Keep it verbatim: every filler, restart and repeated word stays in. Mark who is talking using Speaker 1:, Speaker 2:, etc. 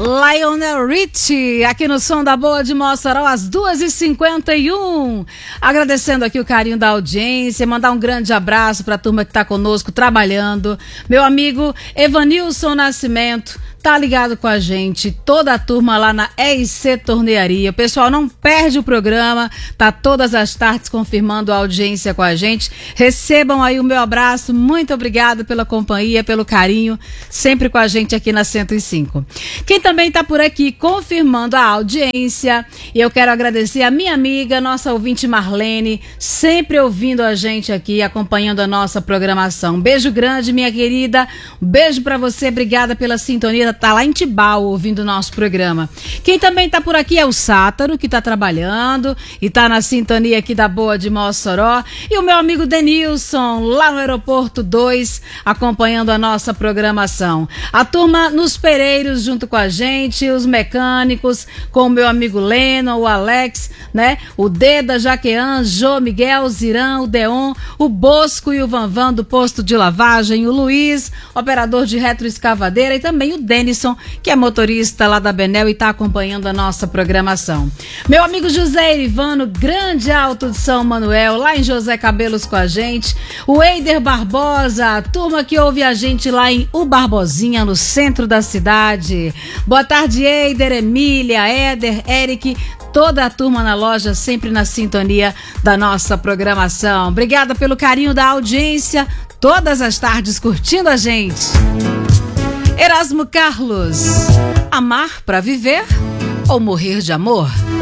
Speaker 1: Lionel Richie, aqui no Som da Boa de Mossoró, às duas e cinquenta e um. Agradecendo aqui o carinho da audiência, mandar um grande abraço para a turma que está conosco trabalhando. Meu amigo Evanilson Nascimento, tá ligado com a gente, toda a turma lá na E I C Tornearia. O pessoal não perde o programa, tá todas as tardes confirmando a audiência com a gente. Recebam aí o meu abraço, muito obrigado pela companhia, pelo carinho, sempre com a gente aqui na cento e cinco. Quem também tá por aqui confirmando a audiência, e eu quero agradecer a minha amiga, nossa ouvinte Marlene, sempre ouvindo a gente aqui, acompanhando a nossa programação. Um beijo grande, minha querida, um beijo pra você, obrigada pela sintonia. Tá lá em Tibau ouvindo o nosso programa. Quem também tá por aqui é o Sátaro, que tá trabalhando e tá na sintonia aqui da Boa de Mossoró, e o meu amigo Denilson, lá no Aeroporto dois, acompanhando a nossa programação. A turma nos Pereiros junto com a gente, os mecânicos, com o meu amigo Leno, o Alex, né? O Deda, Jaquean, Jô, Miguel, Zirão, o Deon, o Bosco e o Vanvan do posto de lavagem, o Luiz, operador de retroescavadeira, e também o Denis, que é motorista lá da Benel e está acompanhando a nossa programação. Meu amigo José Irivano, grande Alto de São Manuel, lá em José Cabelos com a gente. O Eider Barbosa, a turma que ouve a gente lá em U Barbosinha, no centro da cidade. Boa tarde, Eider, Emília, Éder, Eric, toda a turma na loja, sempre na sintonia da nossa programação. Obrigada pelo carinho da audiência, todas as tardes curtindo a gente. Erasmo Carlos, amar pra viver ou morrer de amor?